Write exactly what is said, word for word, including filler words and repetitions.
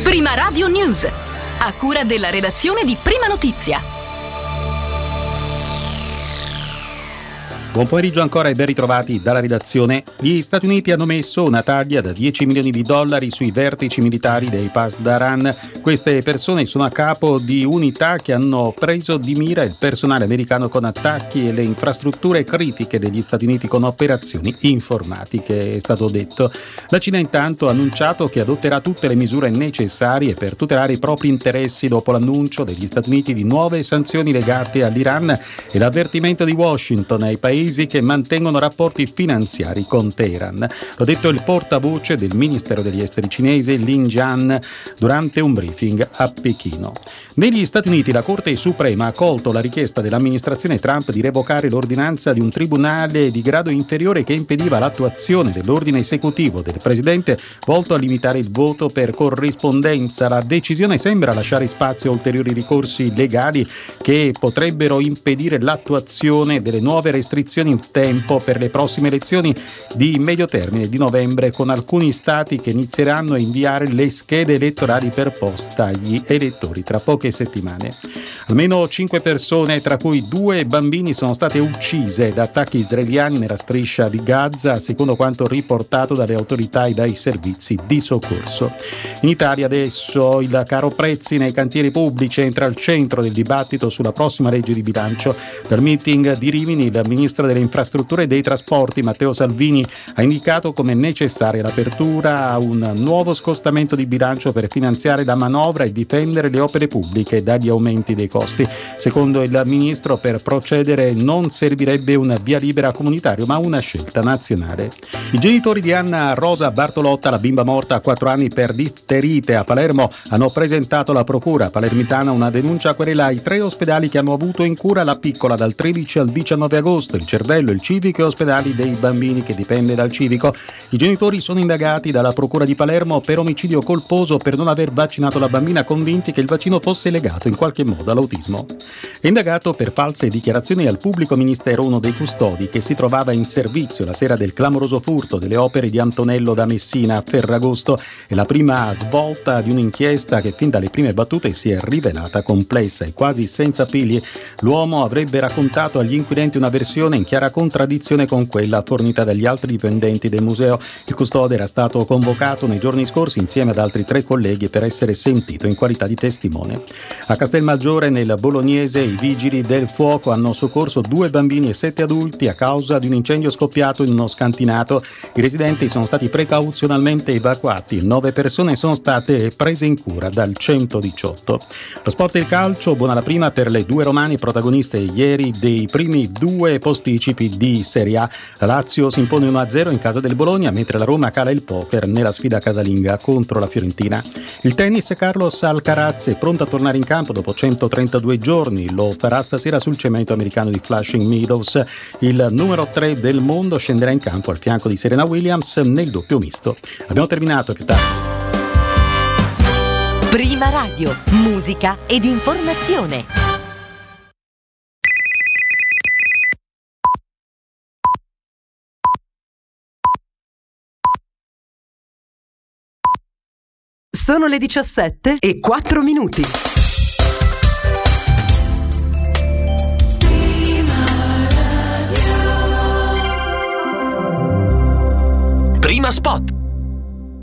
Prima Radio News, a cura della redazione di Prima Notizia. Buon pomeriggio ancora e ben ritrovati dalla redazione. Gli Stati Uniti hanno messo una taglia da dieci milioni di dollari sui vertici militari dei Pasdaran. Queste persone sono a capo di unità che hanno preso di mira il personale americano con attacchi e le infrastrutture critiche degli Stati Uniti con operazioni informatiche, è stato detto. La Cina intanto ha annunciato che adotterà tutte le misure necessarie per tutelare i propri interessi dopo l'annuncio degli Stati Uniti di nuove sanzioni legate all'Iran e l'avvertimento di Washington ai paesi che mantengono rapporti finanziari con Teheran. L'ha detto il portavoce del Ministero degli Esteri cinese Lin Jian durante un briefing a Pechino. Negli Stati Uniti la Corte Suprema ha accolto la richiesta dell'amministrazione Trump di revocare l'ordinanza di un tribunale di grado inferiore che impediva l'attuazione dell'ordine esecutivo del presidente volto a limitare il voto per corrispondenza. La decisione sembra lasciare spazio a ulteriori ricorsi legali che potrebbero impedire l'attuazione delle nuove restrizioni in tempo per le prossime elezioni di medio termine di novembre, con alcuni stati che inizieranno a inviare le schede elettorali per posta agli elettori tra poche settimane. Almeno cinque persone, tra cui due bambini, sono state uccise da attacchi israeliani nella striscia di Gaza, secondo quanto riportato dalle autorità e dai servizi di soccorso. In Italia adesso il caro prezzi nei cantieri pubblici entra al centro del dibattito sulla prossima legge di bilancio. Dal meeting di Rimini il ministro delle infrastrutture e dei trasporti Matteo Salvini ha indicato come necessaria l'apertura a un nuovo scostamento di bilancio per finanziare la manovra e difendere le opere pubbliche dagli aumenti dei costi. Secondo il ministro, per procedere non servirebbe un via libera comunitario ma una scelta nazionale. I genitori di Anna Rosa Bartolotta, la bimba morta a quattro anni per difterite a Palermo, hanno presentato alla procura palermitana una denuncia a querela ai tre ospedali che hanno avuto in cura la piccola dal tredici al diciannove agosto, il Cervello, il Civico e ospedali dei bambini che dipende dal Civico. I genitori sono indagati dalla procura di Palermo per omicidio colposo per non aver vaccinato la bambina, convinti che il vaccino fosse legato in qualche modo all'autismo. È indagato per false dichiarazioni al pubblico ministero uno dei custodi che si trovava in servizio la sera del clamoroso furto delle opere di Antonello da Messina a Ferragosto. È la prima svolta di un'inchiesta che fin dalle prime battute si è rivelata complessa e quasi senza fili. L'uomo avrebbe raccontato agli inquirenti una versione in chiara contraddizione con quella fornita dagli altri dipendenti del museo. Il custode era stato convocato nei giorni scorsi insieme ad altri tre colleghi per essere sentito in qualità di testimone. A Castelmaggiore, nel Bolognese, i vigili del fuoco hanno soccorso due bambini e sette adulti a causa di un incendio scoppiato in uno scantinato. I residenti sono stati precauzionalmente evacuati. Nove persone sono state prese in cura dal centodiciotto. Lo sport e il calcio, buona la prima per le due romane protagoniste ieri dei primi due posticipi di Serie A. La Lazio si impone uno a zero in casa del Bologna, mentre la Roma cala il poker nella sfida casalinga contro la Fiorentina. Il tennis, Carlos Alcaraz è pronto a tornare in campo dopo centotrentadue giorni. Lo farà stasera sul cemento americano di Flushing Meadows. Il numero tre del mondo scenderà in campo al fianco di Serena Williams nel doppio misto. Abbiamo terminato, più tardi. Prima Radio, musica ed informazione. Sono le diciassette e quattro minuti. Prima Spot.